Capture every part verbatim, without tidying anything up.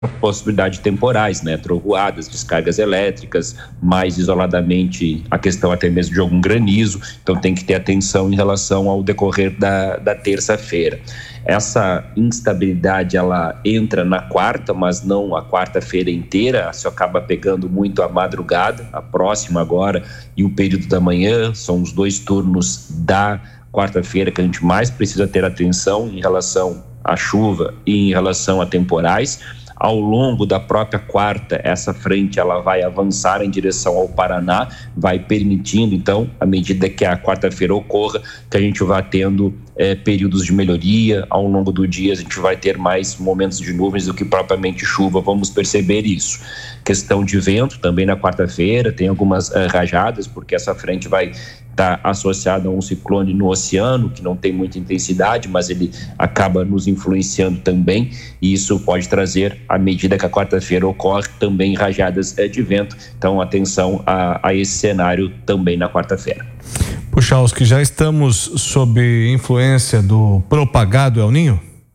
possibilidade de temporais, né? Trovoadas, descargas elétricas, mais isoladamente a questão até mesmo de algum granizo. Então tem que ter atenção em relação ao decorrer da, da terça-feira. Essa instabilidade ela entra na quarta, mas não a quarta-feira inteira, isso acaba pegando muito a madrugada, a próxima agora e o período da manhã, são os dois turnos da quarta-feira que a gente mais precisa ter atenção em relação à chuva e em relação a temporais. Ao longo da própria quarta, essa frente ela vai avançar em direção ao Paraná, vai permitindo, então, à medida que a quarta-feira ocorra, que a gente vá tendo é, períodos de melhoria. Ao longo do dia, a gente vai ter mais momentos de nuvens do que propriamente chuva, vamos perceber isso. Questão de vento, também na quarta-feira, tem algumas uh, rajadas, porque essa frente vai estar tá associada a um ciclone no oceano, que não tem muita intensidade, mas ele acaba nos influenciando também, e isso pode trazer, à medida que a quarta-feira ocorre, também rajadas uh, de vento. Então, atenção a, a esse cenário também na quarta-feira. Puchalski, já estamos sob influência do propagado El Niño?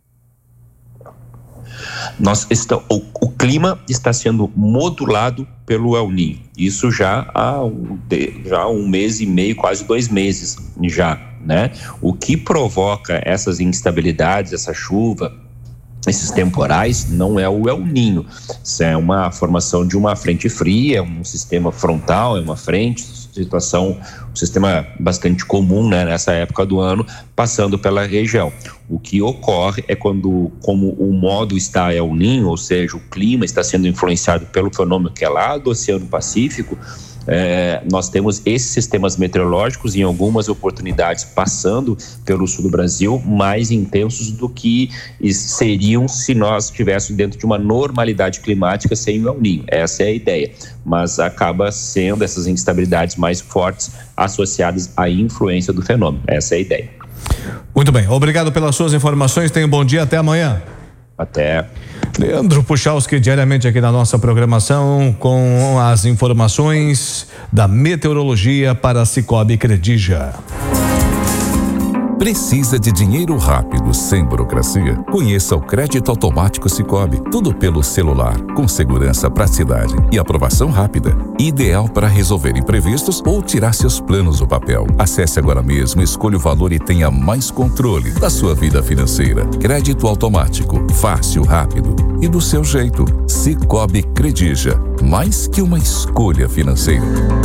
Nós está, o, o clima está sendo modulado pelo El Niño. Isso já há um, já um mês e meio, quase dois meses já, né? O que provoca essas instabilidades, essa chuva, esses temporais, não é o El Niño. Isso é uma formação de uma frente fria, um sistema frontal, é uma frente, situação, um sistema bastante comum, né, nessa época do ano, passando pela região. O que ocorre é quando, como o modo está El Niño, ou seja, o clima está sendo influenciado pelo fenômeno que é lá do Oceano Pacífico, É, nós temos esses sistemas meteorológicos em algumas oportunidades passando pelo sul do Brasil mais intensos do que seriam se nós estivéssemos dentro de uma normalidade climática sem o El Niño. Essa é a ideia, mas acaba sendo essas instabilidades mais fortes associadas à influência do fenômeno. Essa é a ideia. Muito bem, obrigado pelas suas informações, tenha um bom dia, até amanhã. Até. Leandro Puchalski, diariamente aqui na nossa programação com as informações da meteorologia para Sicoob Credija. Precisa de dinheiro rápido, sem burocracia? Conheça o Crédito Automático Sicoob. Tudo pelo celular, com segurança, praticidade e aprovação rápida. Ideal para resolver imprevistos ou tirar seus planos do papel. Acesse agora mesmo, escolha o valor e tenha mais controle da sua vida financeira. Crédito Automático, fácil, rápido e do seu jeito. Sicoob Credija, mais que uma escolha financeira.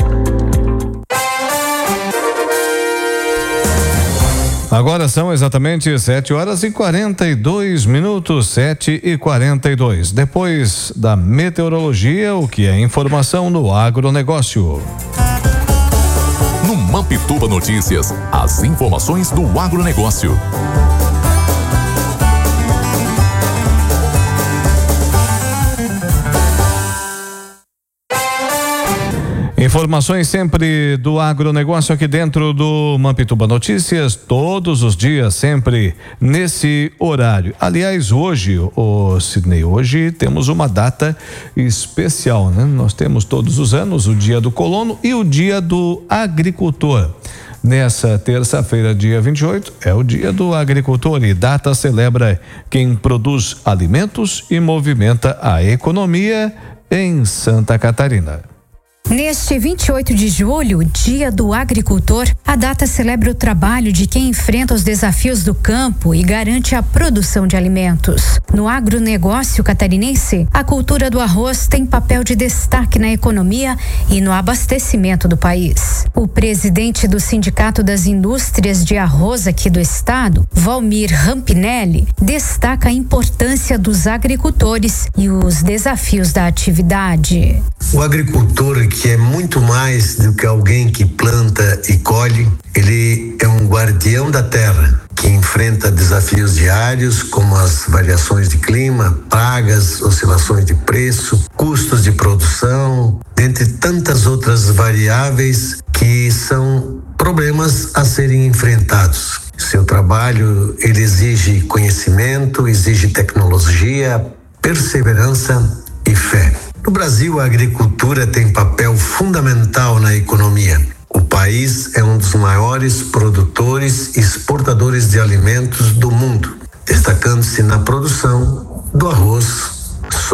Agora são exatamente sete horas e quarenta e dois minutos, sete e quarenta e dois. Depois da meteorologia, o que é informação no agronegócio. No Mampituba Notícias, as informações do agronegócio. Informações sempre do agronegócio aqui dentro do Mampituba Notícias, todos os dias, sempre nesse horário. Aliás, hoje, o Sidney, hoje temos uma data especial, né? Nós temos todos os anos o Dia do Colono e o Dia do Agricultor. Nessa terça-feira, dia vinte e oito, é o Dia do Agricultor e data celebra quem produz alimentos e movimenta a economia em Santa Catarina. Neste vinte e oito de julho, Dia do Agricultor, a data celebra o trabalho de quem enfrenta os desafios do campo e garante a produção de alimentos. No agronegócio catarinense, a cultura do arroz tem papel de destaque na economia e no abastecimento do país. O presidente do Sindicato das Indústrias de Arroz aqui do estado, Valmir Rampinelli, destaca a importância dos agricultores e os desafios da atividade. O agricultor, que é muito mais do que alguém que planta e colhe, ele é um guardião da terra, que enfrenta desafios diários como as variações de clima, pragas, oscilações de preço, custos de produção, dentre tantas outras variáveis que são problemas a serem enfrentados. Seu trabalho, ele exige conhecimento, exige tecnologia, perseverança e fé. No Brasil, a agricultura tem papel fundamental na economia. O país é um dos maiores produtores e exportadores de alimentos do mundo, destacando-se na produção do arroz,